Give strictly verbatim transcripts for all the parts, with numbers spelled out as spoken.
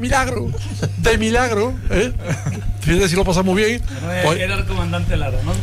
milagro, de milagro, ¿eh? Fíjate si lo pasamos bien. Pues, era el comandante Lara, ¿no?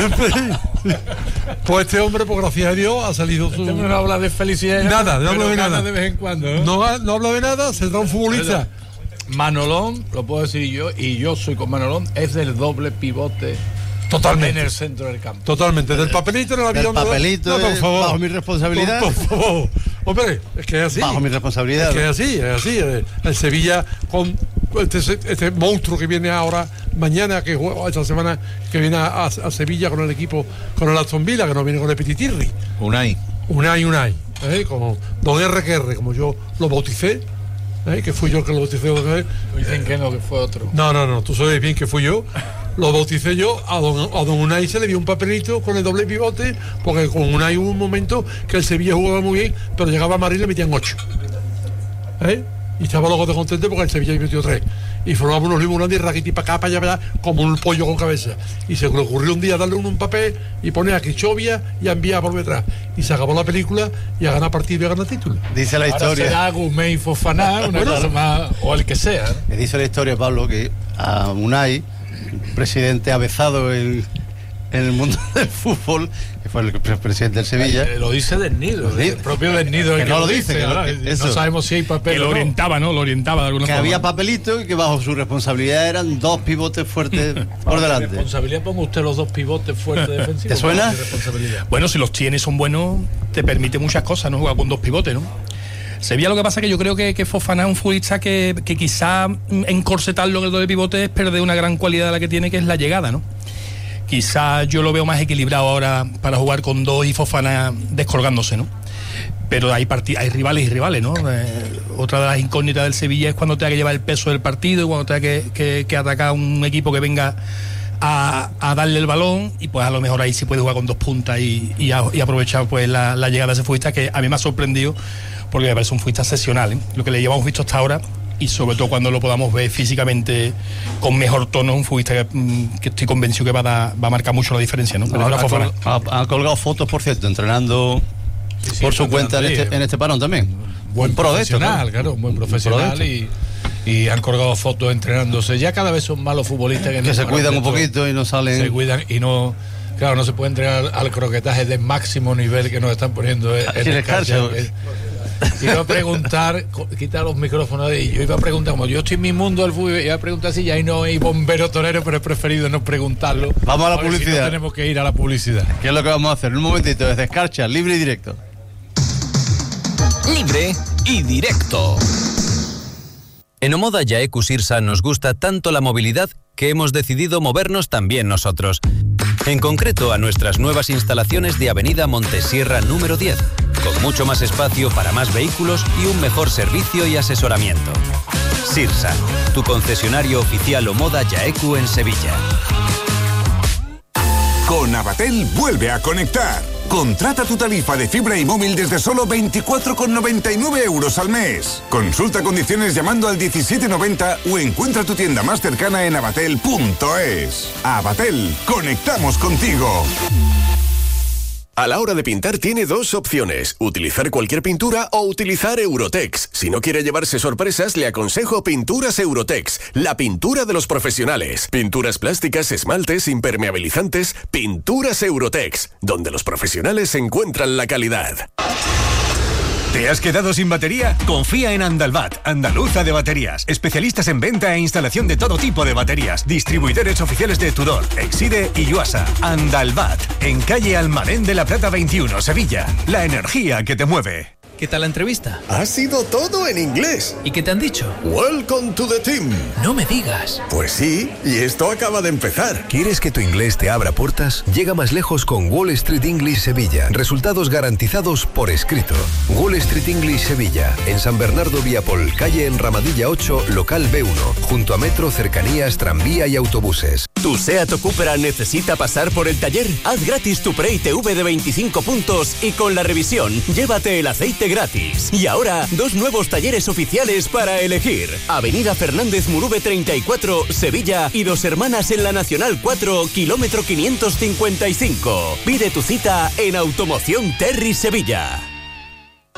Pues este hombre, pues gracias a Dios, ha salido su... Este no habla de felicidad. Nada, no habla de nada. De vez en cuando, ¿no? No, no habla de nada, se trae un futbolista. Manolón, lo puedo decir yo, y yo soy con Manolón, es del doble pivote. Totalmente. En el centro del campo. Totalmente. Del papelito en el avión. Del papelito, no, por favor. Bajo mi responsabilidad. Por, por favor. Hombre, es que es así. Bajo mi responsabilidad. Es que es así, es así. El Sevilla con este, este monstruo que viene ahora, mañana, que juega esta semana, que viene a, a Sevilla con el equipo, con el Aston Villa, que no viene con el Petitirri. Unai. Unai, Unai. ¿eh? Como Don R que R, como yo lo bauticé. ¿eh? Que fui yo el que lo bauticé. ¿eh? Dicen que no, que fue otro. No, no, no, tú sabes bien que fui yo. Lo bauticé yo, a don, a don Unai se le dio un papelito con el doble pivote, porque con Unai hubo un momento que el Sevilla jugaba muy bien, pero llegaba a Madrid y le metían ocho. ¿Eh? Y estaba luego de contento porque el Sevilla le metió tres. Y formaban unos limurantes y raquiti para acá, para allá, para allá, como un pollo con cabeza. Y se le ocurrió un día darle uno un papel y poner a Chovia y a enviar por detrás. Y se acabó la película y a ganar partido y a ganar título. Dice la historia. Ahora será Gumey Fofaná, una cosa más, o el que sea. ¿no? Dice la historia, Pablo, que a Unai, presidente avezado en, en el mundo del fútbol, que fue el presidente del Sevilla. Eh, lo dice Desnido, el propio Desnido. Que que no lo lo dice, que ahora, lo- eso. no sabemos si hay papel. Que lo o no. orientaba, ¿no? Lo orientaba de alguna Que forma. había papelito y que bajo su responsabilidad eran dos pivotes fuertes por delante. Responsabilidad, ponga usted los dos pivotes fuertes defensivos. ¿Te suena? Bajo mi responsabilidad. Bueno, si los tienes son buenos, te permite muchas cosas, ¿no? Jugar con dos pivotes, ¿no? Sevilla, lo que pasa es que yo creo que, que Fofana es un futbolista que, que quizá encorsetarlo en el doble pivote es perder una gran cualidad de la que tiene, que es la llegada, ¿no? Quizá yo lo veo más equilibrado ahora para jugar con dos y Fofana descolgándose, ¿no? Pero hay, partid- hay rivales y rivales, ¿no? Eh, otra de las incógnitas del Sevilla es cuando tenga que llevar el peso del partido y cuando tenga que, que, que atacar a un equipo que venga a, a darle el balón, y pues a lo mejor ahí sí puede jugar con dos puntas y, y, a- y aprovechar pues la, la llegada de ese futbolista, que a mí me ha sorprendido porque me parece un futbolista excepcional, ¿eh? Lo que le llevamos visto hasta ahora, y sobre todo cuando lo podamos ver físicamente con mejor tono, un futbolista que, mm, que estoy convencido que va a, dar- va a marcar mucho la diferencia, ¿no? Pero Ha, la ha Fofana. col- ha- ha colgado fotos, por cierto, entrenando Sí, sí, por su está cuenta en entrenando este, ahí. en este parón también. Buen Un pro de esto, profesional, ¿no? claro, un buen Un pro profesional de y, y han colgado fotos entrenándose. Ya cada vez son malos futbolistas que, Que no se paran cuidan de un todo. poquito y no salen. Se cuidan y no, claro, no se puede entregar al croquetaje de máximo nivel que nos están poniendo en Sin el escarcha. Escarcha. Iba a preguntar, co- quita los micrófonos de ahí, yo iba a preguntar, como yo estoy en mi mundo del fútbol, iba a preguntar si ya ahí no hay bombero torero, pero he preferido no preguntarlo. Vamos a la ver si no publicidad. tenemos que ir a la publicidad. ¿Qué es lo que vamos a hacer? En un momentito, desde Escarcha, libre y directo. Libre y directo. En Omoda Yaeku Sirsa nos gusta tanto la movilidad que hemos decidido movernos también nosotros. En concreto a nuestras nuevas instalaciones de Avenida Montesierra número diez, con mucho más espacio para más vehículos y un mejor servicio y asesoramiento. Sirsa, tu concesionario oficial Omoda Yaeku en Sevilla. Con Avatel vuelve a conectar. Contrata tu tarifa de fibra y móvil desde solo veinticuatro con noventa y nueve euros al mes. Consulta condiciones llamando al diecisiete noventa o encuentra tu tienda más cercana en avatel punto es. Avatel, conectamos contigo. A la hora de pintar tiene dos opciones, utilizar cualquier pintura o utilizar Eurotex. Si no quiere llevarse sorpresas, le aconsejo Pinturas Eurotex, la pintura de los profesionales. Pinturas plásticas, esmaltes, impermeabilizantes, Pinturas Eurotex, donde los profesionales encuentran la calidad. ¿Te has quedado sin batería? Confía en Andalbat, andaluza de baterías. Especialistas en venta e instalación de todo tipo de baterías. Distribuidores oficiales de Tudor, Exide y Yuasa. Andalbat, en calle Almadén de la Plata veintiuno, Sevilla. La energía que te mueve. ¿Qué tal la entrevista? Ha sido todo en inglés. ¿Y qué te han dicho? Welcome to the team. No me digas. Pues sí, y esto acaba de empezar. ¿Quieres que tu inglés te abra puertas? Llega más lejos con Wall Street English Sevilla. Resultados garantizados por escrito. Wall Street English Sevilla, en San Bernardo Viapol, calle Enramadilla ocho, local B uno, junto a metro, cercanías, tranvía y autobuses. ¿Tu SEAT o Cupra necesita pasar por el taller? Haz gratis tu pre-I T V de veinticinco puntos y con la revisión, llévate el aceite gratis. Y ahora, dos nuevos talleres oficiales para elegir. Avenida Fernández Murube treinta y cuatro, Sevilla, y Dos Hermanas en la Nacional cuatro, kilómetro quinientos cincuenta y cinco. Pide tu cita en Automoción Terry Sevilla.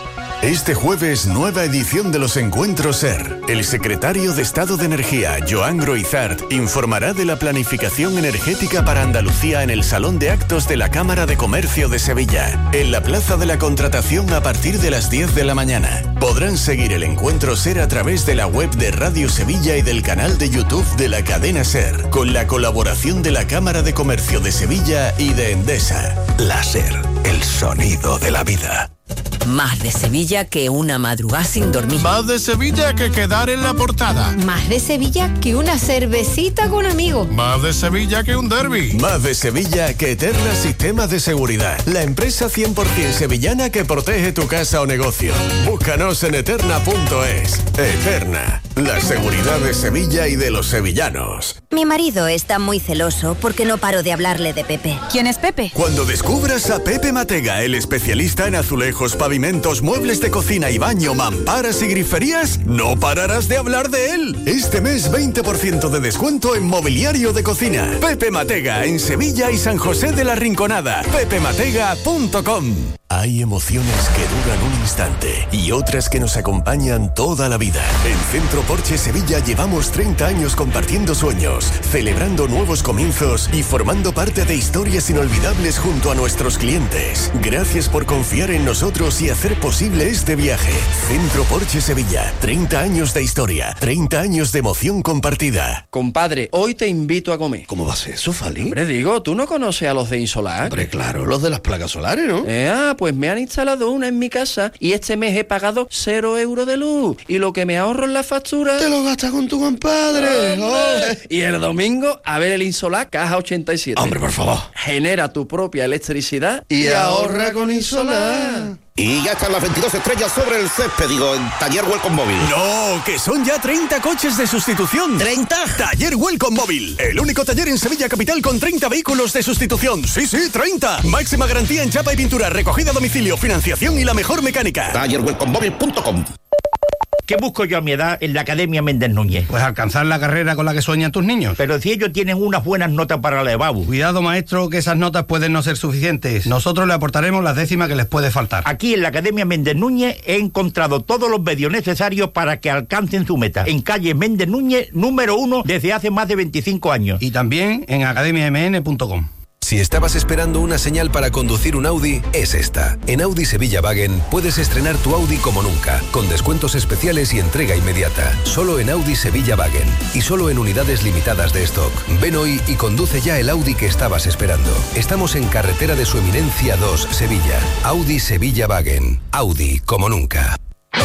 Este jueves, nueva edición de los Encuentros SER. El secretario de Estado de Energía, Joan Groizart, informará de la planificación energética para Andalucía en el Salón de Actos de la Cámara de Comercio de Sevilla, en la Plaza de la Contratación a partir de las diez de la mañana. Podrán seguir el Encuentro SER a través de la web de Radio Sevilla y del canal de YouTube de la cadena SER, con la colaboración de la Cámara de Comercio de Sevilla y de Endesa. La SER, el sonido de la vida. Más de Sevilla que una madrugada sin dormir. Más de Sevilla que quedar en la portada. Más de Sevilla que una cervecita con amigos. Más de Sevilla que un derbi. Más de Sevilla que Eterna Sistemas de Seguridad. La empresa cien por ciento sevillana que protege tu casa o negocio. Búscanos en eterna punto es. Eterna, la seguridad de Sevilla y de los sevillanos. Mi marido está muy celoso porque no paro de hablarle de Pepe. ¿Quién es Pepe? Cuando descubras a Pepe Matega, el especialista en azulejos, pavimentos, muebles de cocina y baño, mamparas y griferías, no pararás de hablar de él. Este mes veinte por ciento de descuento en mobiliario de cocina. Pepe Matega en Sevilla y San José de la Rinconada. pepe matega punto com. Hay emociones que duran un instante y otras que nos acompañan toda la vida. En Centro Porsche Sevilla llevamos treinta años compartiendo sueños, celebrando nuevos comienzos y formando parte de historias inolvidables junto a nuestros clientes. Gracias por confiar en nosotros y hacer posible este viaje. Centro Porsche Sevilla, treinta años de historia, treinta años de emoción compartida. Compadre, hoy te invito a comer. ¿Cómo va a ser eso, Fali? Hombre, digo, ¿tú no conoces a los de Insolar? Hombre, claro, los de las placas solares, ¿no? Eh, ah, pues me han instalado una en mi casa y este mes he pagado cero euros de luz. Y lo que me ahorro en la factura... Te lo gastas con tu compadre. Oh. Y el domingo, a ver el Insolar Caja ochenta y siete. Hombre, por favor. Genera tu propia electricidad y, y ahorra con Insolar. Y ya están las veintidós estrellas sobre el césped, digo, en Taller Welcome Móvil. No, que son ya treinta coches de sustitución. ¿treinta? Taller Welcome Móvil, el único taller en Sevilla Capital con treinta vehículos de sustitución. Sí, sí, treinta. Máxima garantía en chapa y pintura, recogida a domicilio, financiación y la mejor mecánica. taller welcome móvil punto com. ¿Qué busco yo a mi edad en la Academia Méndez Núñez? Pues alcanzar la carrera con la que sueñan tus niños. Pero si ellos tienen unas buenas notas para la EBAU. Cuidado, maestro, que esas notas pueden no ser suficientes. Nosotros le aportaremos las décimas que les puede faltar. Aquí en la Academia Méndez Núñez he encontrado todos los medios necesarios para que alcancen su meta. En calle Méndez Núñez, número uno, desde hace más de veinticinco años. Y también en academia m n punto com. Si estabas esperando una señal para conducir un Audi, es esta. En Audi Sevilla Wagen puedes estrenar tu Audi como nunca, con descuentos especiales y entrega inmediata. Solo en Audi Sevilla Wagen y solo en unidades limitadas de stock. Ven hoy y conduce ya el Audi que estabas esperando. Estamos en Carretera de Su Eminencia dos, Sevilla. Audi Sevilla Wagen. Audi como nunca.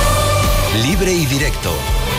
Libre y directo.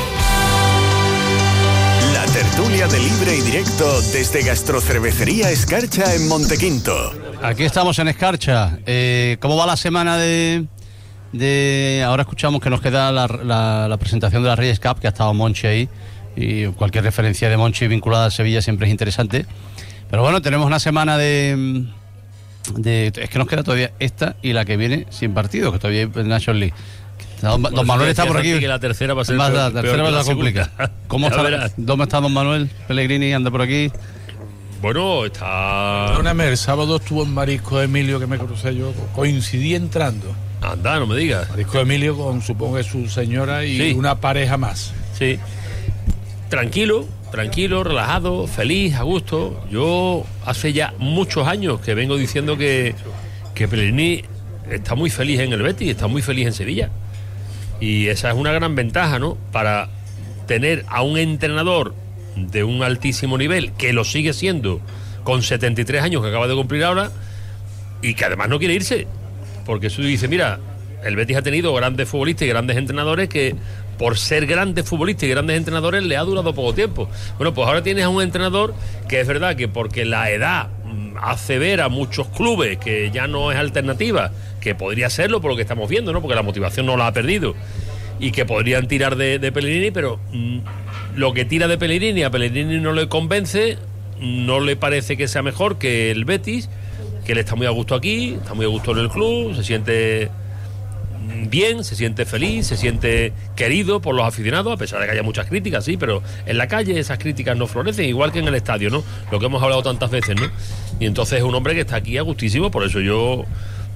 Tertulia de Libre y Directo desde Gastrocervecería Escarcha en Montequinto. Aquí estamos en Escarcha. Eh, ¿Cómo va la semana de, de... Ahora escuchamos que nos queda la, la, la presentación de la Reyes Cup, que ha estado Monchi ahí, y cualquier referencia de Monchi vinculada a Sevilla siempre es interesante. Pero bueno, tenemos una semana de... de es que nos queda todavía esta y la que viene sin partido, que todavía hay National League. Don, don Manuel está por aquí. Que la tercera va a ser más, peor, la tercera peor va a ser complicada. ¿Cómo está? ¿Dónde está don Manuel Pellegrini? ¿Anda por aquí? Bueno, está... Perdóname, el sábado estuvo en Marisco Emilio, que me crucé yo, coincidí entrando. Anda, no me digas. Marisco Emilio con, supongo que su señora y sí. Una pareja más. Sí. Tranquilo, tranquilo, relajado, feliz, a gusto. Yo hace ya muchos años que vengo diciendo que, que Pellegrini está muy feliz en el Betis, está muy feliz en Sevilla. Y esa es una gran ventaja, ¿no? Para tener a un entrenador de un altísimo nivel, que lo sigue siendo con setenta y tres años que acaba de cumplir ahora, y que además no quiere irse. Porque eso dice, mira, el Betis ha tenido grandes futbolistas y grandes entrenadores que por ser grandes futbolistas y grandes entrenadores le ha durado poco tiempo. Bueno, pues ahora tienes a un entrenador que es verdad que porque la edad hace ver a muchos clubes que ya no es alternativa, que podría serlo por lo que estamos viendo, ¿no? Porque la motivación no la ha perdido y que podrían tirar de, de Pellegrini, pero mmm, lo que tira de Pellegrini a Pellegrini no le convence, no le parece que sea mejor que el Betis, que él está muy a gusto aquí, está muy a gusto en el club, se siente bien, se siente feliz, se siente querido por los aficionados, a pesar de que haya muchas críticas, sí, pero en la calle esas críticas no florecen, igual que en el estadio, ¿no? Lo que hemos hablado tantas veces, ¿no? Y entonces es un hombre que está aquí a gustísimo, por eso yo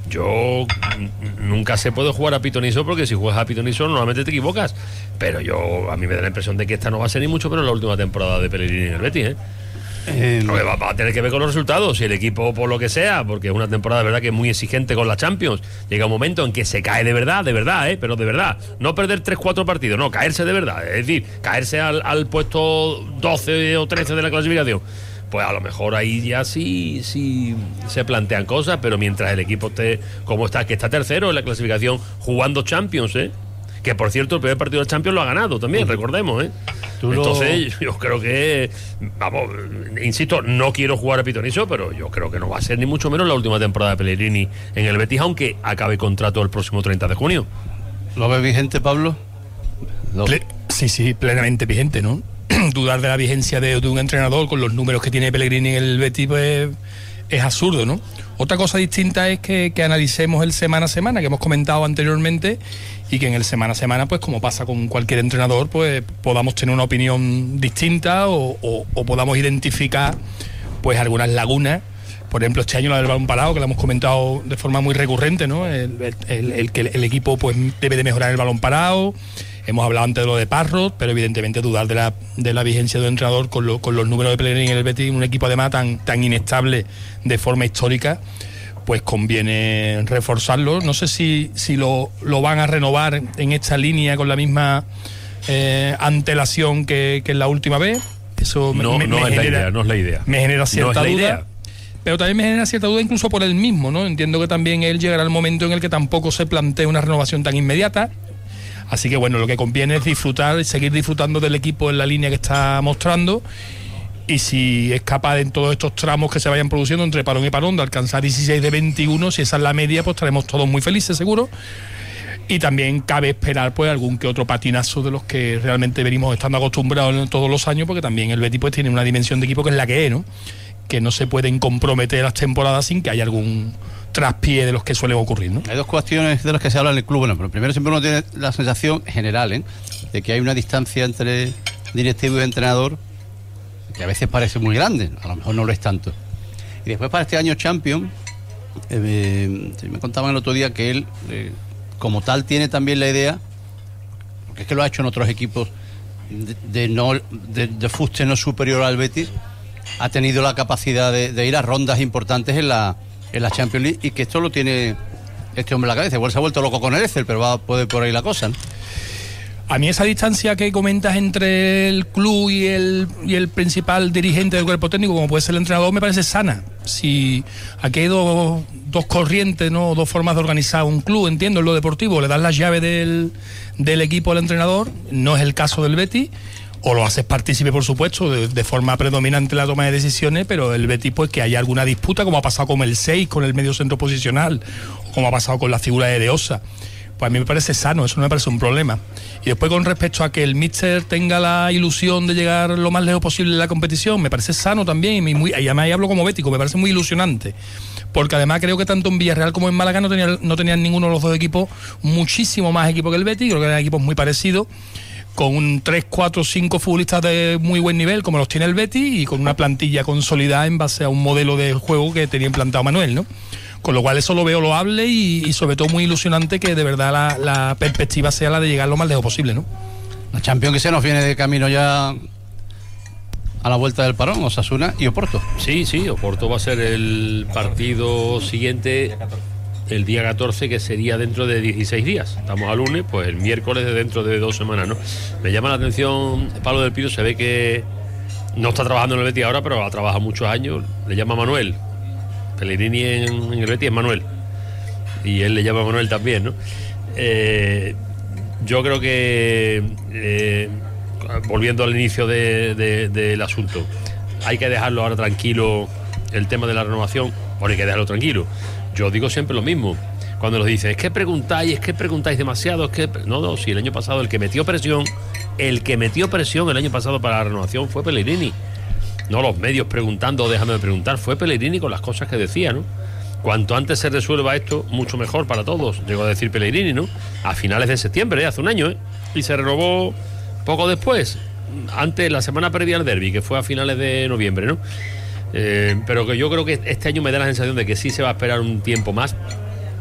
Yo nunca se puede jugar a pitonizo, porque si juegas a pitonizo normalmente te equivocas. Pero yo, a mí me da la impresión de que esta no va a ser ni mucho menos la última temporada de Pellegrini en el Betis, ¿eh? Eh, no, va, va a tener que ver con los resultados. Si el equipo, por lo que sea, porque es una temporada de verdad que es muy exigente con la Champions, llega un momento en que se cae de verdad, de verdad, ¿eh? Pero de verdad, no perder tres cuatro partidos, no, caerse de verdad, es decir, caerse al, al puesto doce o trece de la clasificación, pues a lo mejor ahí ya sí, sí se plantean cosas. Pero mientras el equipo esté como está, que está tercero en la clasificación jugando Champions, ¿eh? Que por cierto el primer partido de Champions lo ha ganado también, uh-huh. recordemos, ¿eh? Entonces yo creo que, vamos, insisto, no quiero jugar a pitonizo, pero yo creo que no va a ser ni mucho menos la última temporada de Pellegrini en el Betis, aunque acabe contrato el próximo treinta de junio. ¿Lo ves vigente, Pablo? Ple- sí, sí, plenamente vigente, ¿no? Dudar de la vigencia de, de un entrenador con los números que tiene Pellegrini en el Betis, pues es absurdo, ¿no? Otra cosa distinta es que, que analicemos el semana a semana, que hemos comentado anteriormente, y que en el semana a semana, pues como pasa con cualquier entrenador, pues podamos tener una opinión distinta o, o, o podamos identificar pues algunas lagunas. Por ejemplo, este año la del balón parado, que la hemos comentado de forma muy recurrente, ¿no? El, el, el que el, el equipo pues debe de mejorar el balón parado. Hemos hablado antes de lo de Parrot, pero evidentemente dudar de la, de la vigencia del entrenador con, lo, con los números de Pellegrini en el Betis, un equipo además tan, tan inestable de forma histórica, pues conviene reforzarlo. No sé si, si lo, lo van a renovar en esta línea con la misma eh, antelación que, que en la última vez. Eso no, me, no me es genera, la idea, no es la idea. Me genera cierta no es la duda. Idea. Pero también me genera cierta duda incluso por él mismo, ¿no? Entiendo que también él llegará al momento en el que tampoco se plantee una renovación tan inmediata. Así que bueno, lo que conviene es disfrutar y seguir disfrutando del equipo en la línea que está mostrando. Y si es capaz en todos estos tramos que se vayan produciendo entre parón y parón de alcanzar dieciséis de veintiuno, si esa es la media, pues estaremos todos muy felices, seguro. Y también cabe esperar pues algún que otro patinazo de los que realmente venimos estando acostumbrados todos los años, porque también el Betis pues tiene una dimensión de equipo que es la que es, ¿no? Que no se pueden comprometer las temporadas sin que haya algún traspié de los que suelen ocurrir, ¿no? Hay dos cuestiones de las que se habla en el club. Bueno, pero primero siempre uno tiene la sensación general, ¿eh?, de que hay una distancia entre directivo y entrenador que a veces parece muy grande, a lo mejor no lo es tanto. Y después para este año Champions, eh, me, me contaban el otro día que él, eh, como tal, tiene también la idea, porque es que lo ha hecho en otros equipos, de, de no de, de fuste no superior al Betis, ha tenido la capacidad de, de ir a rondas importantes en la en la Champions League, y que esto lo tiene este hombre en la cabeza. Igual se ha vuelto loco con el Excel, pero va a poder por ahí la cosa, ¿no? A mí esa distancia que comentas entre el club y el, y el principal dirigente del cuerpo técnico, como puede ser el entrenador, me parece sana. Si aquí hay dos, dos corrientes, ¿no?, dos formas de organizar un club, entiendo, en lo deportivo, le das las llaves del, del equipo al entrenador, no es el caso del Betis, o lo haces partícipe, por supuesto, de, de forma predominante en la toma de decisiones, pero el Betis, pues que haya alguna disputa, como ha pasado con el seis, con el medio centro posicional, o como ha pasado con la figura de Deosa. Pues a mí me parece sano, eso no me parece un problema. Y después, con respecto a que el míster tenga la ilusión de llegar lo más lejos posible en la competición, me parece sano también, y, muy, y además ahí hablo como bético, me parece muy ilusionante, porque además creo que tanto en Villarreal como en Málaga no tenían, no tenían ninguno de los dos equipos muchísimo más equipo que el Betis, creo que eran equipos muy parecidos, con un tres, cuatro, cinco futbolistas de muy buen nivel, como los tiene el Betis, y con una plantilla consolidada en base a un modelo de juego que tenía implantado Manuel, ¿no? Con lo cual eso lo veo loable y, y sobre todo muy ilusionante, que de verdad la, la perspectiva sea la de llegar lo más lejos posible, ¿no? La Champions que se nos viene de camino ya a la vuelta del parón, Osasuna y Oporto. Sí, sí, Oporto va a ser el partido siguiente el día catorce, que sería dentro de dieciséis días. Estamos a lunes, pues el miércoles de dentro de dos semanas, ¿no? Me llama la atención Pablo del Pino, se ve que no está trabajando en el Betis ahora, pero ha trabajado muchos años. Le llama Manuel. Pellegrini en, en el Betis es Manuel, y él le llama Manuel también, ¿no? Eh, yo creo que eh, volviendo al inicio de, de, del asunto, hay que dejarlo ahora tranquilo, el tema de la renovación, ahora hay que dejarlo tranquilo. Yo digo siempre lo mismo cuando nos dicen, es que preguntáis, es que preguntáis demasiado, es que no, no, si el año pasado el que metió presión, el que metió presión el año pasado para la renovación fue Pellegrini. No los medios preguntando o dejando de preguntar, fue Pellegrini con las cosas que decía, ¿no? Cuanto antes se resuelva esto, mucho mejor para todos, llegó a decir Pellegrini, ¿no? A finales de septiembre, ¿eh? Hace un año, ¿eh? Y se renovó poco después, antes, la semana previa al derbi, que fue a finales de noviembre, ¿no? Eh, pero que yo creo que este año me da la sensación de que sí se va a esperar un tiempo más,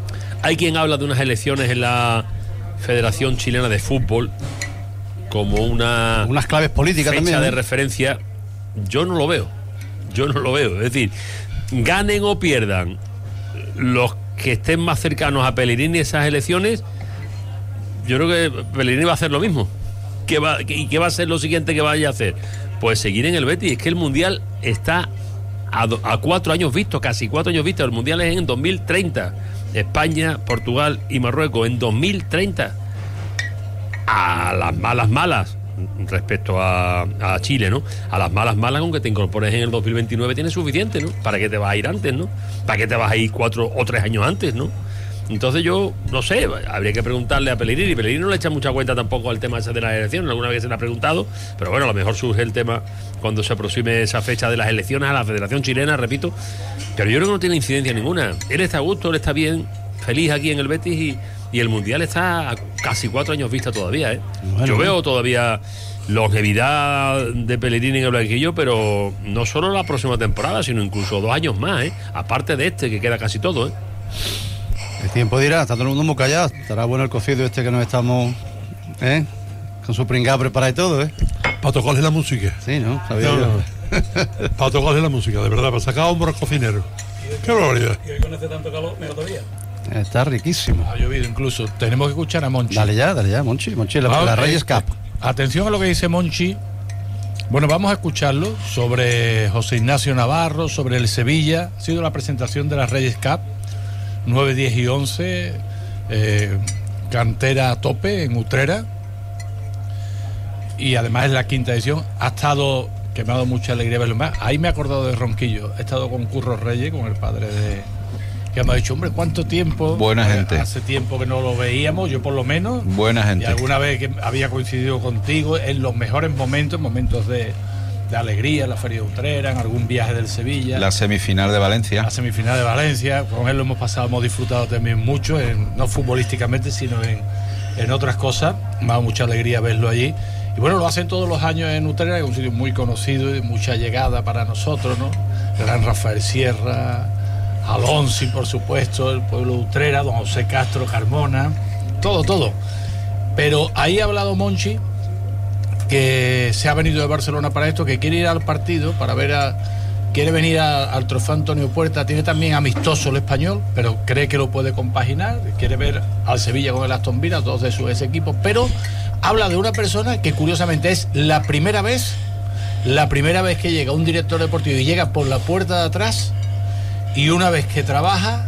hay quien habla de unas elecciones en la Federación Chilena de Fútbol como una unas claves políticas fecha también, ¿no? de referencia. Yo no lo veo, yo no lo veo. Es decir, ganen o pierdan los que estén más cercanos a Pellegrini esas elecciones, yo creo que Pellegrini va a hacer lo mismo. ¿Qué va, ¿Y qué va a ser lo siguiente que vaya a hacer? Pues seguir en el Betis. Es que el Mundial está a, do, a cuatro años visto, casi cuatro años visto. El Mundial es en dos mil treinta. España, Portugal y Marruecos en dos mil treinta. A las malas malas respecto a, a Chile, ¿no? A las malas malas con que te incorpores en el dos mil veintinueve tienes suficiente, ¿no? ¿Para qué te vas a ir antes, no? ¿Para qué te vas a ir cuatro o tres años antes, no? Entonces yo, no sé, habría que preguntarle a Pellegrini. Pellegrini no le echa mucha cuenta tampoco al tema ese de las elecciones, alguna vez se le ha preguntado, pero bueno, a lo mejor surge el tema cuando se aproxime esa fecha de las elecciones a la Federación Chilena, repito, pero yo creo que no tiene incidencia ninguna. Él está a gusto, él está bien, feliz aquí en el Betis y, y el Mundial está a casi cuatro años vista todavía, ¿eh? Bueno, yo veo todavía longevidad de Pellegrini en el blanquillo, pero no solo la próxima temporada, sino incluso dos años más, ¿eh? Aparte de este, que queda casi todo, ¿eh? El tiempo dirá, está todo el mundo muy callado. Estará bueno el cocido este que nos estamos, ¿eh? Con su pringado preparado y todo, ¿eh? Para tocarle la música. Sí, ¿no? Sabía no, yo. no. Para tocarle la música, de verdad, para sacar hombro al cocinero. Qué barbaridad. Y hoy con este tanto calor, mejor todavía. Está riquísimo. Ha llovido incluso. Tenemos que escuchar a Monchi. Dale ya, dale ya, Monchi. Monchi, la, ah, la Reyes Cup. Atención a lo que dice Monchi. Bueno, vamos a escucharlo sobre José Ignacio Navarro, sobre el Sevilla. Ha sido la presentación de la Reyes Cup. nueve, diez y once, eh, cantera a tope en Utrera, y además es la quinta edición. Ha estado, que me ha dado mucha alegría verlo más. Ahí me he acordado de Ronquillo. He estado con Curro Reyes, con el padre de, que me ha dicho, hombre, ¿cuánto tiempo? Buena gente. Hace tiempo que no lo veíamos, yo por lo menos. Buena gente. Y alguna vez que había coincidido contigo en los mejores momentos, momentos de de alegría, en la Feria de Utrera, en algún viaje del Sevilla. La semifinal de Valencia. La semifinal de Valencia, con él lo hemos pasado, hemos disfrutado también mucho, en, no futbolísticamente, sino en, en otras cosas. Me ha dado mucha alegría verlo allí. Y bueno, lo hacen todos los años en Utrera, es un sitio muy conocido y de mucha llegada para nosotros, ¿no? Gran Rafael Sierra, Alonso, por supuesto, el pueblo de Utrera, don José Castro, Carmona, todo, todo. Pero ahí ha hablado Monchi, que se ha venido de Barcelona para esto, que quiere ir al partido para ver a, quiere venir a, al Trofeo Antonio Puerta. Tiene también amistoso el Español, pero cree que lo puede compaginar. Quiere ver al Sevilla con el Aston Villa, dos de sus ex equipos, pero habla de una persona que curiosamente es la primera vez la primera vez que llega un director deportivo y llega por la puerta de atrás, y una vez que trabaja,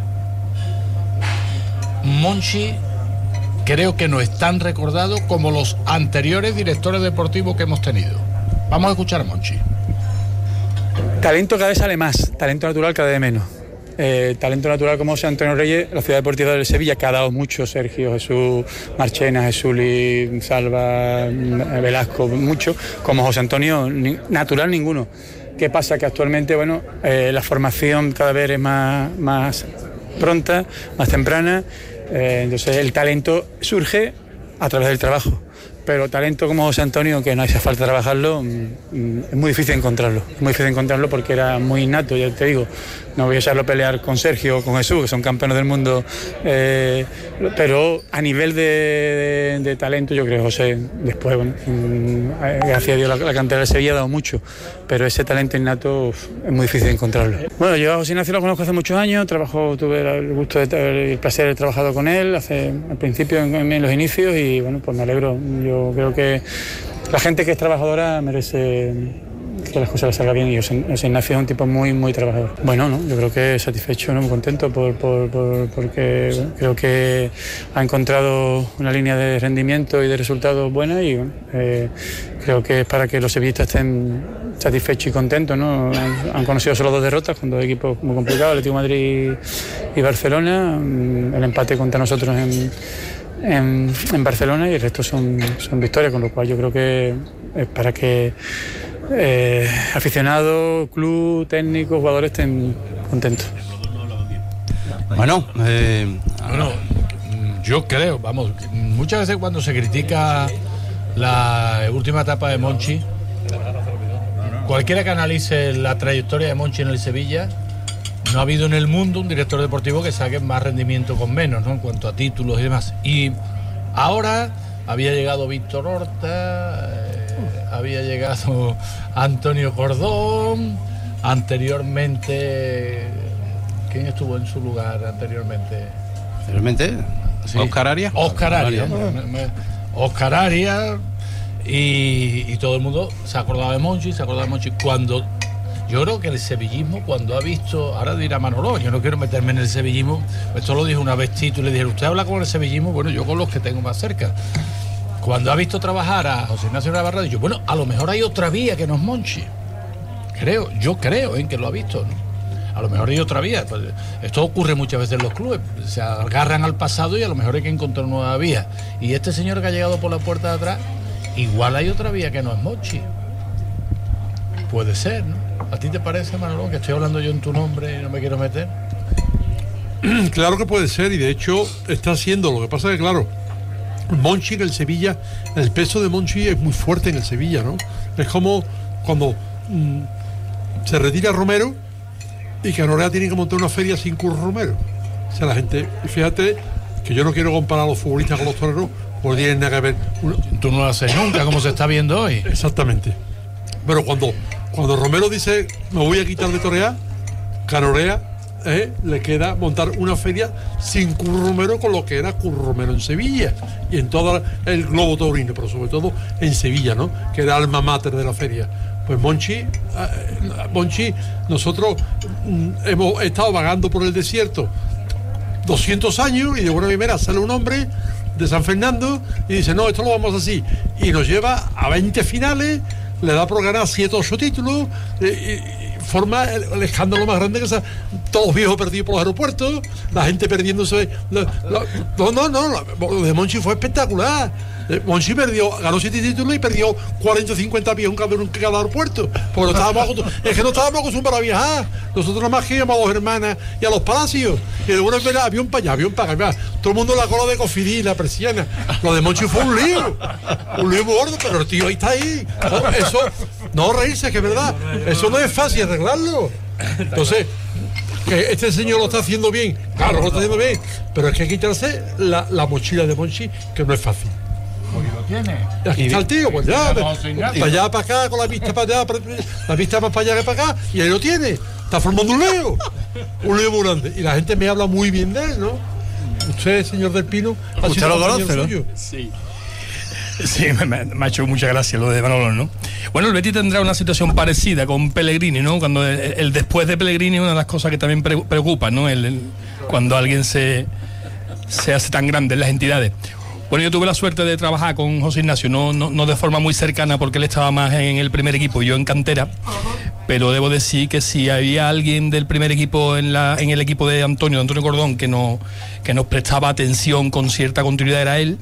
Monchi creo que no es tan recordado como los anteriores directores deportivos que hemos tenido. Vamos a escuchar a Monchi. Talento cada vez sale más, talento natural cada vez menos. Eh, talento natural como José Antonio Reyes, la ciudad deportiva de Sevilla, que ha dado mucho, Sergio, Jesús, Marchena, Jesuli, Salva, Velasco, mucho, como José Antonio, ni, natural ninguno. ¿Qué pasa? Que actualmente, bueno, eh, la formación cada vez es más, más pronta, más temprana. Eh, entonces el talento surge a través del trabajo, pero talento como José Antonio, que no hace falta trabajarlo, mm, es muy difícil encontrarlo, es muy difícil encontrarlo porque era muy innato, ya te digo. No voy a echarlo a pelear con Sergio o con Jesús, que son campeones del mundo, eh, pero a nivel de, de, de talento yo creo que José, después, bueno, gracias a Dios la, la cantera de Sevilla ha dado mucho, pero ese talento innato uf, es muy difícil encontrarlo. Bueno, yo a José Ignacio lo conozco hace muchos años, trabajo, tuve el gusto, de, el placer de trabajar con él hace, al principio, en, en los inicios, y bueno, pues me alegro. Yo creo que la gente que es trabajadora merece que las cosas les salgan bien, y José, José Ignacio es un tipo muy, muy trabajador. Bueno, ¿no? Yo creo que satisfecho, ¿no? Muy contento por, por, por, porque bueno, creo que ha encontrado una línea de rendimiento y de resultados buena, y bueno, eh, creo que es para que los sevillistas estén satisfechos y contentos, ¿no? Han, han conocido solo dos derrotas con dos equipos muy complicados, Atlético de Madrid y Barcelona, el empate contra nosotros en En, en Barcelona, y el resto son, son victorias, con lo cual yo creo que es para que eh, aficionados, club, técnicos, jugadores estén contentos. Bueno, eh, bueno, yo creo, vamos, muchas veces cuando se critica la última etapa de Monchi, cualquiera que analice la trayectoria de Monchi en el Sevilla no ha habido en el mundo un director deportivo que saque más rendimiento con menos, ¿no? En cuanto a títulos y demás. Y ahora había llegado Víctor Horta, eh, había llegado Antonio Cordón, anteriormente, ¿quién estuvo en su lugar anteriormente? ¿Anteriormente? Sí. Oscar Arias. Oscar Arias. Oscar Arias. Y, y todo el mundo se acordaba de Monchi, se acordaba de Monchi. Cuando, yo creo que el sevillismo, cuando ha visto, ahora dirá Manolo, yo no quiero meterme en el sevillismo, esto lo dijo una vez Tito y le dije, ¿usted habla con el sevillismo? Bueno, yo con los que tengo más cerca. Cuando ha visto trabajar a José Ignacio Navarro, ha dicho, bueno, a lo mejor hay otra vía que no es Monchi. Creo, yo creo en que lo ha visto, ¿no? A lo mejor hay otra vía. Pues, esto ocurre muchas veces en los clubes. Se agarran al pasado y a lo mejor hay que encontrar una nueva vía. Y este señor que ha llegado por la puerta de atrás, igual hay otra vía que no es Monchi. Puede ser, ¿no? ¿A ti te parece, Manolo, que estoy hablando yo en tu nombre y no me quiero meter? Claro que puede ser, y de hecho está haciendo. Lo que pasa es que, claro, Monchi en el Sevilla, el peso de Monchi es muy fuerte en el Sevilla, ¿no? Es como cuando mmm, se retira Romero y que Anorea tiene que montar una feria sin Curro Romero. O sea, la gente, fíjate que yo no quiero comparar a los futbolistas con los toreros, porque tienen nada que ver. Tú no lo haces nunca, como se está viendo hoy. Exactamente. Pero cuando, cuando Romero dice, me voy a quitar de torear, Canorea eh, le queda montar una feria sin Curro Romero, con lo que era Curro Romero en Sevilla y en todo el globo taurino, pero sobre todo en Sevilla, ¿no? Que era alma mater de la feria. Pues Monchi, eh, Monchi, nosotros mm, hemos estado vagando por el desierto doscientos años y de buena primera sale un hombre de San Fernando y dice, no, esto lo vamos así, y nos lleva a veinte finales, le da por ganar siete o ocho títulos, eh, y, y forma el, el escándalo más grande que sea, todos los viejos perdidos por los aeropuertos, la gente perdiéndose. La, la, no, no, no, lo de Monchi fue espectacular. Monchi perdió, ganó siete títulos y perdió cuarenta o cincuenta viejos en cada aeropuerto. Porque no estábamos, es que no estábamos acostumbrados a viajar. Nosotros nada más que íbamos a dos hermanas y a los palacios. Y de buena manera, avión para allá, avión para acá. Todo el mundo en la cola de Cofidí, la persiana. Lo de Monchi fue un lío. Un lío muy gordo, pero el tío ahí está ahí. Eso, no reírse, que es verdad. Eso no es fácil arreglarlo. Entonces, que este señor lo está haciendo bien. Claro, lo está haciendo bien. Pero es que hay que quitarse la, la mochila de Monchi, que no es fácil. Lo tiene. Aquí está el tío, pues ya, para allá, para acá, con la vista para allá, para, la vista más para allá que para acá, y ahí lo tiene. Está formando un lío, un lío muy grande. Y la gente me habla muy bien de él, ¿no? Usted, señor del Pino, ha ¿usted sido lo conoce, no? suyo. Sí. Sí, me, me ha hecho mucha gracia lo de Manolo, ¿no? Bueno, el Betis tendrá una situación parecida con Pellegrini, ¿no? Cuando el, el después de Pellegrini es una de las cosas que también pre, preocupa, ¿no? El, el, cuando alguien se, se hace tan grande en las entidades. Bueno, yo tuve la suerte de trabajar con José Ignacio, no, no, no de forma muy cercana porque él estaba más en el primer equipo y yo en cantera, pero debo decir que si había alguien del primer equipo en, la, en el equipo de Antonio, de Antonio Cordón, que, no, que nos prestaba atención con cierta continuidad era él.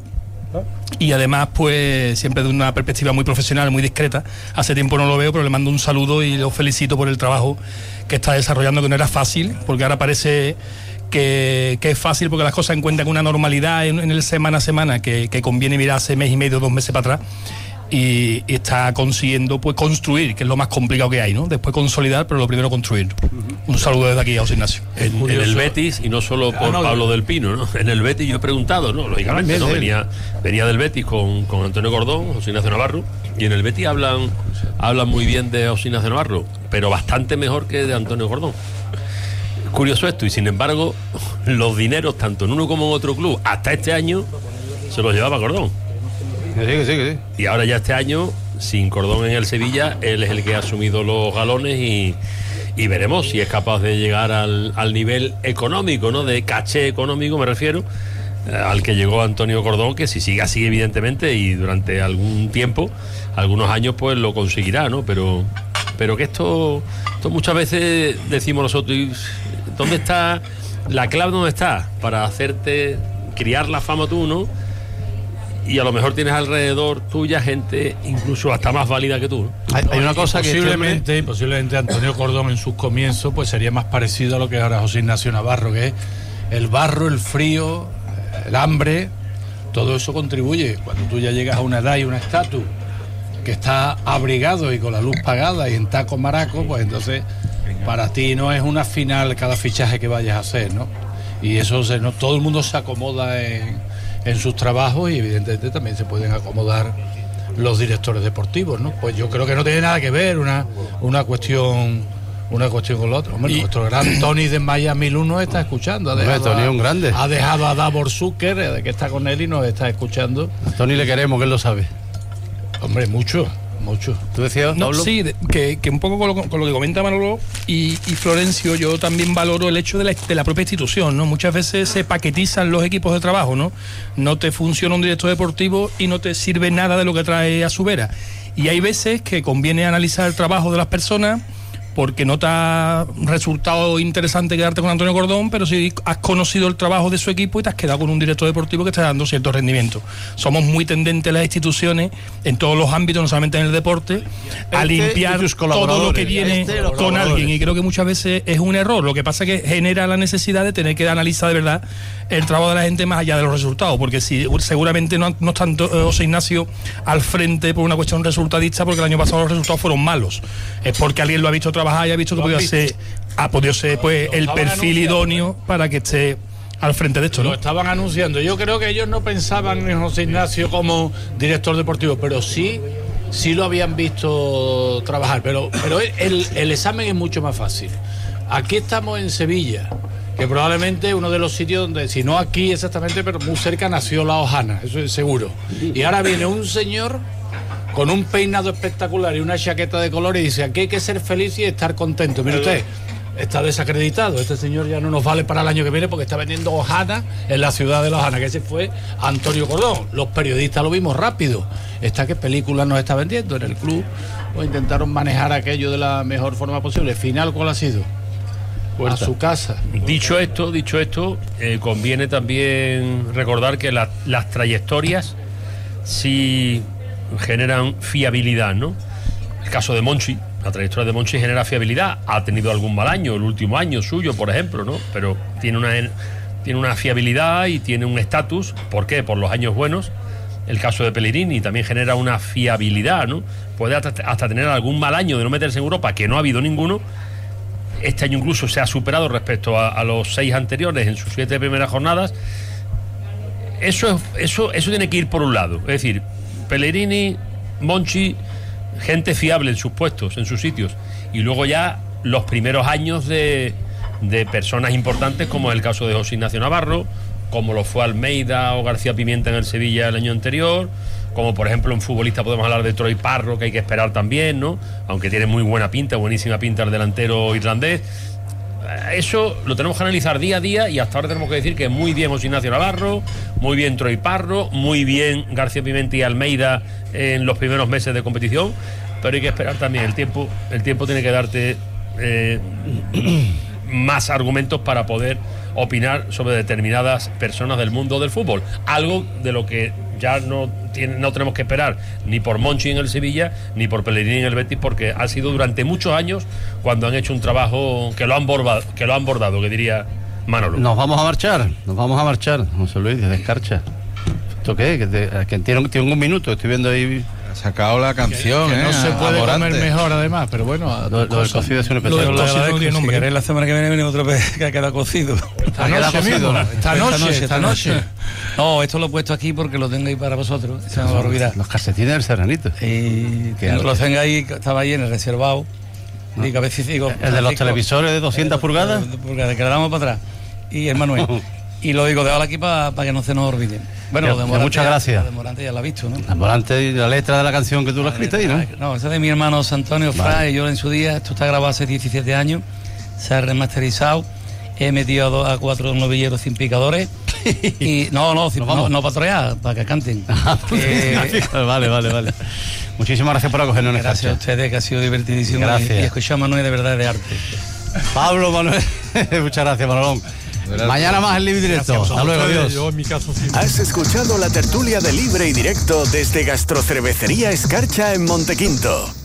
Y además, pues siempre de una perspectiva muy profesional, muy discreta. Hace tiempo no lo veo, pero le mando un saludo y lo felicito por el trabajo que está desarrollando, que no era fácil, porque ahora parece que, que es fácil porque las cosas encuentran una normalidad en, en el semana a semana que, que conviene mirar hace mes y medio, dos meses para atrás. Y, y está consiguiendo pues construir, que es lo más complicado que hay, ¿no? Después consolidar, pero lo primero construir. Uh-huh. Un saludo desde aquí a José Ignacio. En, en el Betis, y no solo por ah, no, Pablo del Pino, ¿no? En el Betis yo he preguntado, ¿no? Lógicamente, ¿no? Venía, venía del Betis con, con Antonio Cordón, José Ignacio Navarro, y en el Betis hablan, hablan muy bien de José Ignacio Navarro, pero bastante mejor que de Antonio Cordón. Curioso esto, y sin embargo, los dineros, tanto en uno como en otro club, hasta este año, se los llevaba Cordón. Sí, sí, sí. Y ahora ya este año, sin Cordón en el Sevilla, él es el que ha asumido los galones y, y veremos si es capaz de llegar al, al nivel económico, ¿no? De caché económico me refiero, eh, al que llegó Antonio Cordón, que si sigue así evidentemente y durante algún tiempo, algunos años, pues lo conseguirá, ¿no? Pero, pero que esto, esto muchas veces decimos nosotros, ¿dónde está la clave? ¿Dónde está? Para hacerte criar la fama tú, ¿no? Y a lo mejor tienes alrededor tuya gente incluso hasta más válida que tú, ¿no? Hay, hay una cosa posiblemente, que posiblemente Antonio Cordón en sus comienzos pues sería más parecido a lo que ahora José Ignacio Navarro, que es el barro, el frío, el hambre, todo eso contribuye. Cuando tú ya llegas a una edad y un estatus que está abrigado y con la luz pagada y en taco maraco, pues entonces para ti no es una final cada fichaje que vayas a hacer, ¿no? Y eso se, no, todo el mundo se acomoda en, en sus trabajos y evidentemente también se pueden acomodar los directores deportivos, ¿no? Pues yo creo que no tiene nada que ver una, una cuestión una cuestión con la otra. Hombre, y nuestro gran Tony de Miami uno está escuchando. Ha dejado, Tony es un grande. Ha dejado a Davor Zucker, de que está con él y nos está escuchando. A Tony le queremos, que él lo sabe. Hombre, mucho. Mucho. ¿Tú decías, no, Pablo? Sí, de, que, que un poco con lo, con lo que comenta Manolo y, y Florencio, yo también valoro el hecho de la, de la propia institución, ¿no? Muchas veces se paquetizan los equipos de trabajo, ¿no? No te funciona un director deportivo y no te sirve nada de lo que trae a su vera. Y hay veces que conviene analizar el trabajo de las personas porque no te ha resultado interesante quedarte con Antonio Cordón, pero sí has conocido el trabajo de su equipo y te has quedado con un director deportivo que está dando cierto rendimiento. Somos muy tendentes las instituciones en todos los ámbitos, no solamente en el deporte, a este limpiar todo lo que viene este con alguien, y creo que muchas veces es un error. Lo que pasa es que genera la necesidad de tener que analizar de verdad el trabajo de la gente más allá de los resultados, porque si seguramente no, no está José Ignacio al frente por una cuestión resultadista, porque el año pasado los resultados fueron malos, es porque alguien lo ha visto trabajar y ha visto que podía ser, ha podido ser pues el perfil idóneo para que esté al frente de esto, ¿no? Lo estaban anunciando. Yo creo que ellos no pensaban en José Ignacio como director deportivo, pero sí sí lo habían visto trabajar, pero pero el, el examen es mucho más fácil. Aquí estamos en Sevilla, que probablemente es uno de los sitios donde, si no aquí exactamente, pero muy cerca nació la hojana, eso es seguro. Y ahora viene un señor con un peinado espectacular y una chaqueta de color y dice, aquí hay que ser feliz y estar contento. Mire usted, está desacreditado, este señor ya no nos vale para el año que viene porque está vendiendo hojana en la ciudad de La Hojana, que ese fue Antonio Cordón. Los periodistas lo vimos rápido. ¿Esta qué película nos está vendiendo? En el club o intentaron manejar aquello de la mejor forma posible. ¿Final cuál ha sido? A su casa. Dicho esto, dicho esto, eh, conviene también recordar que la, las trayectorias sí generan fiabilidad, ¿no? El caso de Monchi, la trayectoria de Monchi genera fiabilidad. Ha tenido algún mal año, el último año suyo, por ejemplo, ¿no? Pero tiene una, tiene una fiabilidad y tiene un estatus. ¿Por qué? Por los años buenos. El caso de Pellegrini también genera una fiabilidad, ¿no? Puede hasta, hasta tener algún mal año de no meterse en Europa, que no ha habido ninguno. Este año incluso se ha superado respecto a, a los seis anteriores en sus siete primeras jornadas. Eso, eso, eso tiene que ir por un lado. Es decir, Pellegrini, Monchi, gente fiable en sus puestos, en sus sitios. Y luego ya los primeros años de, de personas importantes, como es el caso de José Ignacio Navarro, como lo fue Almeida o García Pimienta en el Sevilla el año anterior, como por ejemplo en futbolista podemos hablar de Troy Parro, que hay que esperar también, ¿no? Aunque tiene muy buena pinta, buenísima pinta el delantero irlandés. Eso lo tenemos que analizar día a día y hasta ahora tenemos que decir que muy bien José Ignacio Navarro, muy bien Troy Parro, muy bien García Pimenta y Almeida en los primeros meses de competición, pero hay que esperar también, el tiempo, el tiempo tiene que darte eh, más argumentos para poder opinar sobre determinadas personas del mundo del fútbol, algo de lo que ya no tiene, no tenemos que esperar ni por Monchi en el Sevilla ni por Pellegrini en el Betis, porque ha sido durante muchos años cuando han hecho un trabajo que lo han bordado, que lo han bordado, que diría Manolo. Nos vamos a marchar, nos vamos a marchar, José Luis, desde Escarcha. ¿Esto qué? Que, te, que tiene, tiene un minuto, estoy viendo ahí. Ha sacado la canción, que, que ¿eh? no se puede Amorante. Comer mejor, además, pero bueno. Lo, lo del cocido es un especial. Lo del cocido no tiene nombre. Si queréis, la semana que viene viene otro pez que ha quedado cocido. Esta noche, cocido. Esta noche, esta noche. No, esto lo he puesto aquí porque lo tengo ahí para vosotros. Se me va a olvidar. Los calcetines del Serranito. Y que lo tengo ahí, estaba ahí en el reservado. No. Y que a veces digo, el de los televisores de doscientas pulgadas. Pulgadas, que le damos para atrás. Y el Manuel. Y lo digo, déjalo aquí para pa que no se nos olviden. Bueno, lo de Morante, muchas gracias. Lo de Morante ya lo ha visto, ¿no? La Morante y la letra de la canción que tú la escribiste ahí, ¿no? No, esa es de mi hermano Antonio Fray, vale. Yo en su día, esto está grabado hace diecisiete años, se ha remasterizado, he metido a, dos, a cuatro novilleros sin picadores y no, no, no, no, no para trolear, para que canten. eh, vale, vale, vale. Muchísimas gracias por acogernos en esta. Gracias a ustedes, que ha sido divertidísimo. Gracias. Y, y escuchar a Manuel de verdad de arte. Pablo, Manuel, muchas gracias, Manolón. Mañana más en Libre y Directo. Hasta luego, adiós. Yo en mi caso sí. Has escuchado la tertulia de Libre y Directo desde Gastrocervecería Escarcha en Montequinto.